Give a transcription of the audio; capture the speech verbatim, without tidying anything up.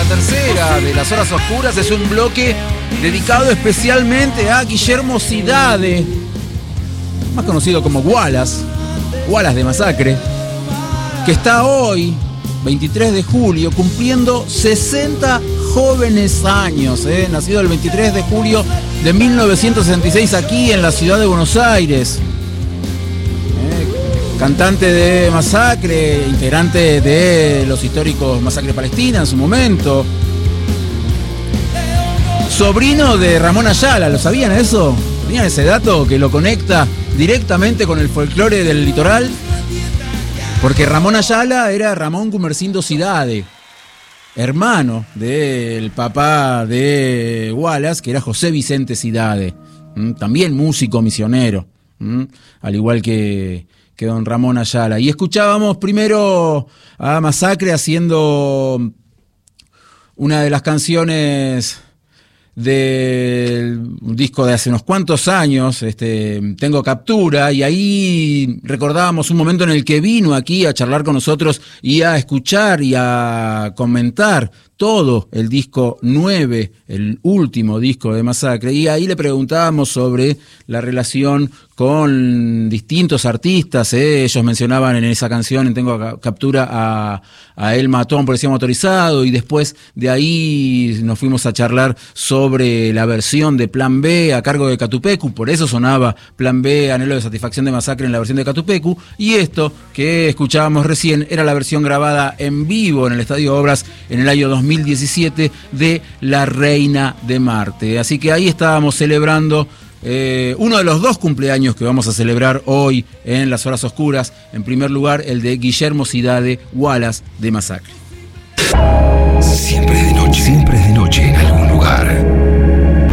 tercera de Las Horas Oscuras. Es un bloque dedicado especialmente a Guillermo Cidade, más conocido como Wallace, Wallace de Masacre, que está hoy, veintitrés de julio, cumpliendo sesenta jóvenes años, ¿eh? Nacido el veintitrés de julio de mil novecientos sesenta y seis aquí en la ciudad de Buenos Aires. Cantante de Masacre, integrante de los históricos Masacre Palestina en su momento. Sobrino de Ramón Ayala, ¿lo sabían eso? ¿Tenían ese dato que lo conecta directamente con el folclore del litoral? Porque Ramón Ayala era Ramón Gumersindo Cidade, hermano del papá de Wallace, que era José Vicente Cidade, también músico misionero, al igual que... que don Ramón Ayala. Y escuchábamos primero a Masacre haciendo una de las canciones del disco de hace unos cuantos años, este, Tengo Captura, y ahí recordábamos un momento en el que vino aquí a charlar con nosotros y a escuchar y a comentar todo el disco nueve, el último disco de Masacre, y ahí le preguntábamos sobre la relación con distintos artistas, ¿eh? Ellos mencionaban en esa canción, en Tengo Captura, a, a El Matón, Policía Motorizado, y después de ahí nos fuimos a charlar sobre la versión de Plan B a cargo de Catupecu, por eso sonaba Plan B, Anhelo de Satisfacción de Masacre en la versión de Catupecu, y esto que escuchábamos recién era la versión grabada en vivo en el Estadio Obras en el año dos mil diecisiete de La Reina de Marte. Así que ahí estábamos celebrando eh, uno de los dos cumpleaños que vamos a celebrar hoy en Las Horas Oscuras. En primer lugar, el de Guillermo Cidade, Wallace de Masacre.